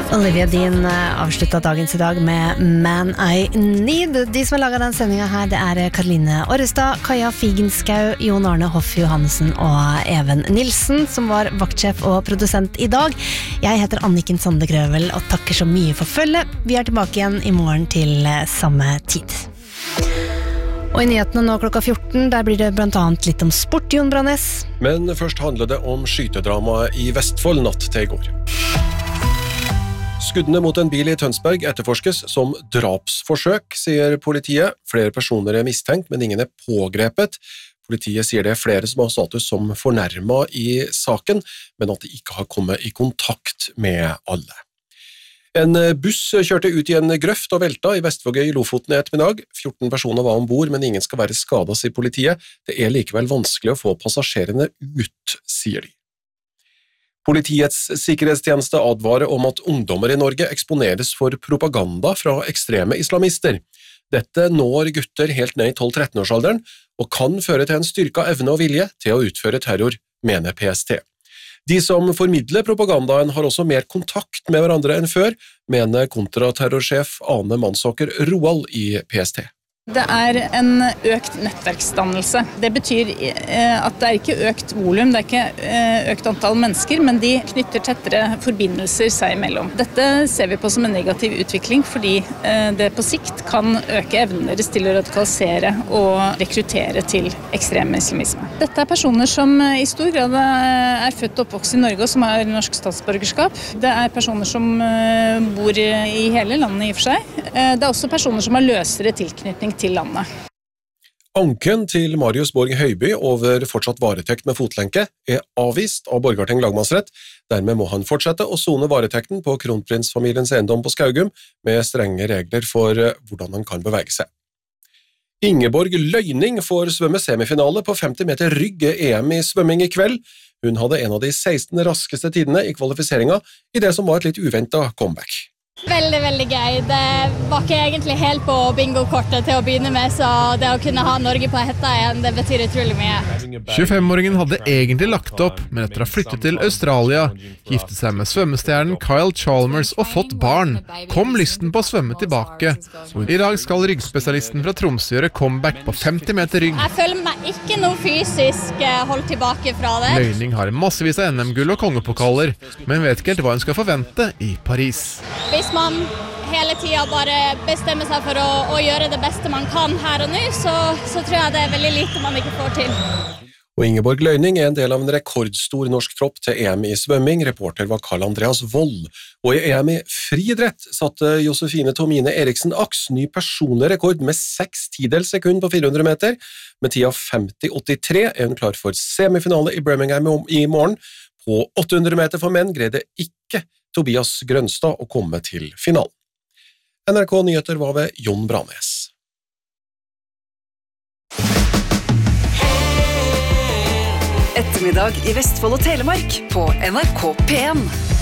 Olivia Dean avsluttet dagens I dag med Man I Need. De som har laget den sendingen her, det Karoline Orrestad, Kaja Figenschou, Jon Arne Hoff Johansen og Even Nilsen, som var vaktsjef og produsent I dag. Jeg heter Anniken Sande Grøvel og takker så mye for følge. Vi tilbake igjen I morgen til samme tid. Og I nyhetene nå klokka 14, der blir det blant annet litt om sport, Jon Brannes. Men først handler det om skytedrama I Vestfold natt til I går. Skuddene mot en bil I Tønsberg etterforskes som drapsforsøk, sier politiet. Flere personer mistenkt, men ingen pågrepet. Politiet sier det flere som har status som fornærmet I saken, men at de ikke har kommet I kontakt med alle. En buss kjørte ut I en grøft og velta I Vestvågøy I Lofoten I ettermiddag. 14 personer var ombord, men ingen skal være skadet, sier politiet. Det likevel vanskelig å få passasjerene ut, sier de. Politiets sikkerhetstjeneste advarer om at ungdommer I Norge eksponeres for propaganda fra ekstreme islamister. Dette når gutter helt ned I 12-13-årsalderen og kan føre til en styrket evne og vilje til å utføre terror, mener PST. De som formidler propagandaen har også mer kontakt med hverandre enn før, mener kontraterrorsjef Ane Mansåker Roald I PST. Det en økt nettverksdannelse. Det betyr at det ikke økt volum, det ikke økt antall mennesker, men de knytter tettere forbindelser seg imellom. Dette ser vi på som en negativ utvikling, fordi det på sikt kan øke evnen deres til å radikalisere og rekruttere til ekstrem islamisme. Dette personer som I stor grad født og oppvokst I Norge og som har norsk statsborgerskap. Det personer som bor I hele landet I og for seg. Det også personer som har løsere tilknytning til landet. Anken til Marius Borg Høiby over fortsatt varetekt med fotlenke avvist av Borgarting lagmannsrett. Dermed må han fortsette å sone varetekten på kronprinsfamiliens eiendom på Skaugum med strenge regler for hvordan han kan bevege seg. Ingeborg Løyning får svømme semifinale på 50 meter rygg EM I svømming I kveld. Hun hadde en av de 16 raskeste tidene I kvalifiseringen I det som var et litt uventet comeback. Veldig, veldig gøy. Det var ikke egentlig helt på bingo-kortet til å begynne med, så det å kunne ha Norge på hetta igjen, det betyr utrolig mye. 25-åringen hadde egentlig lagt opp, men etter å ha flyttet til Australia, giftet seg med svømmestjernen Kyle Chalmers og fått barn, kom lysten på å svømme tilbake. Og I dag skal ryggspesialisten fra Tromsø gjøre comeback på 50 meter rygg. Jeg føler meg ikke noe fysisk holdt tilbake fra det. Løyning har massevis av NM-gull og kongepokaler, men vet ikke helt hva hun skal forvente I Paris. Hvis man hele tiden bare bestemmer seg for å gjøre det beste man kan her og nå, så tror jeg det veldig lite man ikke får til. Og Ingeborg Løyning en del av en rekordstor norsk tropp til EM I svømming. Reporter var Karl Andreas Wold. Og I EM I friidrett satte Josefine Tomine Eriksen Aks ny personlig rekord med 6/10 sekund på 400 meter. Med tida 50,83 hun klar for semifinale I Birmingham I morgen. På 800 meter for menn greide ikke Tobias Grønstad å komme til finalen. NRK Nyheter var ved Jon Brannes. Ettermiddag I Vestfold og Telemark på NRK P1.